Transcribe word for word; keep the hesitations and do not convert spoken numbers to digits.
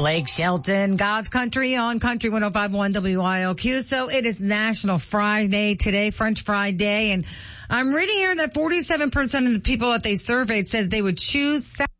Blake Shelton, God's Country on Country one oh five point one W I L Q. So it is National Friday today, French Friday, and I'm reading here that forty-seven percent of the people that they surveyed said they would choose